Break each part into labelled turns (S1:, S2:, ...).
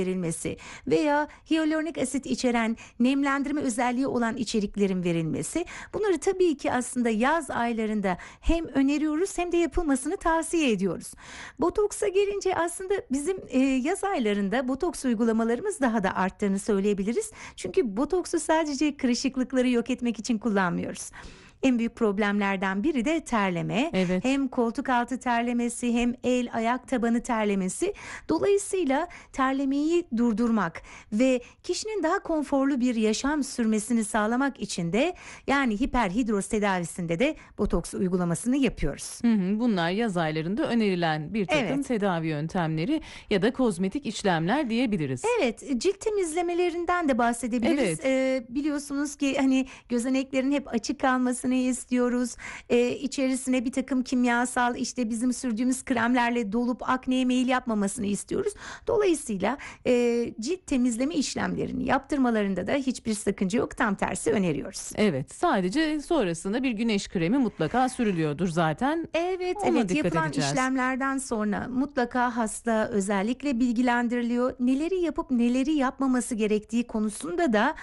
S1: verilmesi veya hyaluronik asit içeren nemlendirme özelliği olan içeriklerin verilmesi. Bunları tabii ki aslında yaz aylarında hem öneriyoruz hem de yapılmasını tavsiye ediyoruz. Botoksa gelince aslında bizim yaz aylarında botoks uygulamalarımız daha da arttığını söyleyebiliriz. Çünkü botoksu sadece kırışıklıkları yok etmek için kullanmıyoruz. En büyük problemlerden biri de terleme.
S2: Evet.
S1: Hem koltuk altı terlemesi hem el ayak tabanı terlemesi. Dolayısıyla terlemeyi durdurmak ve kişinin daha konforlu bir yaşam sürmesini sağlamak için de yani hiperhidroz tedavisinde de botoks uygulamasını yapıyoruz.
S2: Bunlar yaz aylarında önerilen bir takım
S1: Evet.
S2: tedavi yöntemleri ya da kozmetik işlemler diyebiliriz.
S1: Evet, cilt temizlemelerinden de bahsedebiliriz. Biliyorsunuz ki hani gözeneklerin hep açık kalmasını istiyoruz. İçerisine bir takım kimyasal işte bizim sürdüğümüz kremlerle dolup akneye meyil yapmamasını istiyoruz. Dolayısıyla cilt temizleme işlemlerini yaptırmalarında da hiçbir sakınca yok. Tam tersi öneriyoruz.
S2: Evet, sadece sonrasında bir güneş kremi mutlaka sürülüyordur zaten.
S1: Evet,
S2: Ona dikkat
S1: yapılan
S2: edeceğiz.
S1: işlemlerden sonra mutlaka hasta özellikle bilgilendiriliyor. Neleri yapıp neleri yapmaması gerektiği konusunda da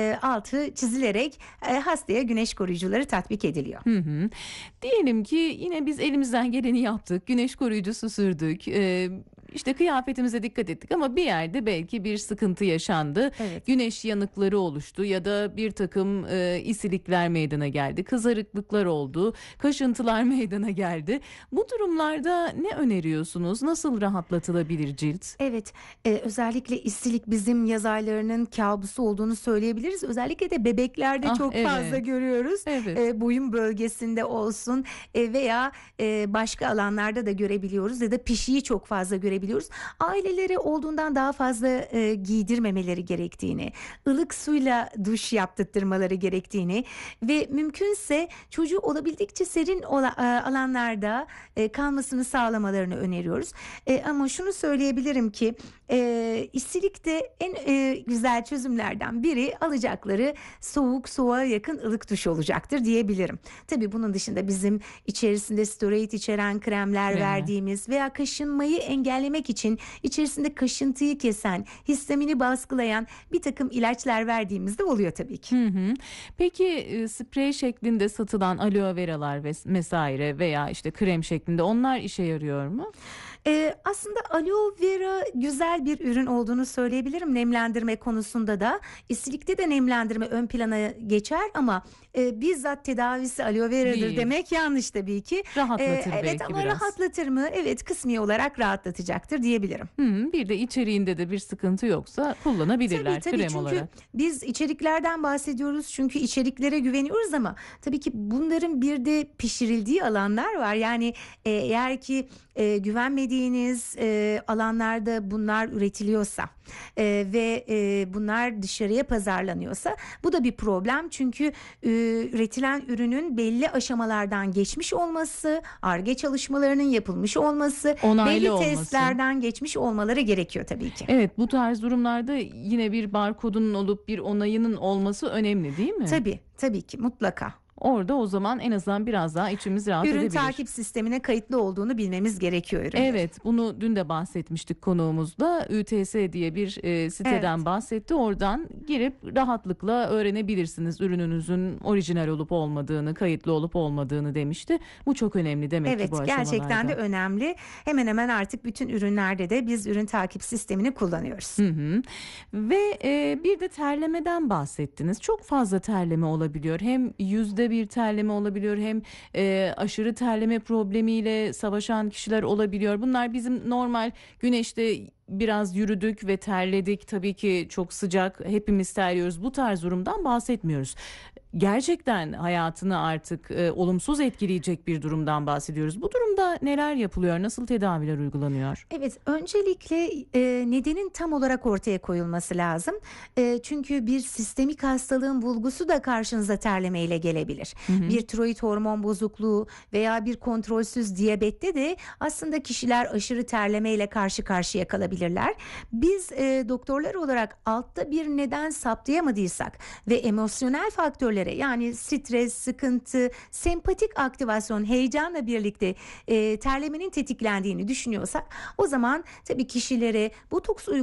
S1: altı çizilerek hastaya güneş koruyucuları tatbik ediliyor.
S2: Diyelim ki yine biz elimizden geleni yaptık, güneş koruyucusu sürdük, işte kıyafetimize dikkat ettik ama bir yerde belki bir sıkıntı yaşandı.
S1: Evet.
S2: Güneş yanıkları oluştu ya da bir takım isilikler meydana geldi, kızarıklıklar oldu, kaşıntılar meydana geldi. Bu durumlarda ne öneriyorsunuz? Nasıl rahatlatılabilir cilt?
S1: Evet, özellikle isilik bizim yaz aylarının kabusu olduğunu söyleyebiliriz. Özellikle de bebeklerde çok
S2: Evet.
S1: fazla görüyoruz.
S2: Evet.
S1: Boyun bölgesinde olsun veya başka alanlarda da görebiliyoruz ya da pişiyi çok fazla görebiliyoruz. Aileleri olduğundan daha fazla giydirmemeleri gerektiğini, ılık suyla duş yaptırtmaları gerektiğini ve mümkünse çocuğu olabildikçe serin alanlarda kalmasını sağlamalarını öneriyoruz. Ama şunu söyleyebilirim ki isilikte en güzel çözümlerden biri alacakları soğuğa yakın ılık duş olacaktır diyebilirim. Tabii bunun dışında bizim içerisinde steroid içeren kremler verdiğimiz veya kaşınmayı engellemek için içerisinde kaşıntıyı kesen, histamini baskılayan bir takım ilaçlar verdiğimiz de oluyor tabii ki.
S2: Peki sprey şeklinde satılan aloe veralar vesaire veya işte krem şeklinde onlar işe yarıyor mu?
S1: Aslında aloe vera güzel bir ürün olduğunu söyleyebilirim nemlendirme konusunda da. İsilikte de nemlendirme ön plana geçer ama bizzat tedavisi aloe vera'dır
S2: Değil.
S1: demek yanlış tabii ki.
S2: Rahatlatır
S1: Evet
S2: belki
S1: ama
S2: biraz.
S1: rahatlatır mı? Evet, kısmi olarak rahatlatacaktır diyebilirim.
S2: Bir de içeriğinde de bir sıkıntı yoksa kullanabilirler
S1: Tabii
S2: krem
S1: çünkü
S2: olarak.
S1: biz içeriklerden bahsediyoruz çünkü içeriklere güveniyoruz ama tabii ki bunların bir de pişirildiği alanlar var. Yani eğer ki güvenmediğiniz alanlarda bunlar üretiliyorsa ve bunlar dışarıya pazarlanıyorsa bu da bir problem. Çünkü üretilen ürünün belli aşamalardan geçmiş olması, Ar-Ge çalışmalarının yapılmış olması,
S2: Onaylı
S1: belli
S2: olması.
S1: testlerden geçmiş olmaları gerekiyor tabii ki.
S2: Evet, bu tarz durumlarda yine bir barkodunun olup bir onayının olması önemli değil mi?
S1: Tabii ki mutlaka.
S2: Orada o zaman en azından biraz daha içimiz rahat
S1: Ürün
S2: edebilir.
S1: takip sistemine kayıtlı olduğunu bilmemiz gerekiyor ürünlerin.
S2: Evet, bunu dün de bahsetmiştik konuğumuzda. ÜTS diye bir siteden bahsetti. Oradan girip rahatlıkla öğrenebilirsiniz ürününüzün orijinal olup olmadığını, kayıtlı olup olmadığını demişti. Bu çok önemli demek ki bu aşamalarda.
S1: Evet, gerçekten de önemli. Hemen hemen artık bütün ürünlerde de biz ürün takip sistemini kullanıyoruz.
S2: Ve bir de terlemeden bahsettiniz. Çok fazla terleme olabiliyor. Hem yüzde bir terleme olabiliyor hem aşırı terleme problemiyle savaşan kişiler olabiliyor. Bunlar bizim normal güneşte biraz yürüdük ve terledik. Tabii ki çok sıcak, hepimiz terliyoruz. Bu tarz durumdan bahsetmiyoruz. Gerçekten hayatını artık olumsuz etkileyecek bir durumdan bahsediyoruz. Bu durumda neler yapılıyor? Nasıl tedaviler uygulanıyor?
S1: Evet, öncelikle nedenin tam olarak ortaya koyulması lazım. Çünkü bir sistemik hastalığın bulgusu da karşınıza terlemeyle gelebilir. Bir tiroid hormon bozukluğu veya bir kontrolsüz diyabette de aslında kişiler aşırı terlemeyle karşı karşıya kalabilirler. Biz doktorlar olarak altta bir neden saptayamadıysak ve emosyonel faktörler yani stres, sıkıntı, sempatik aktivasyon, heyecanla birlikte terlemenin tetiklendiğini düşünüyorsak o zaman tabii kişilere botoks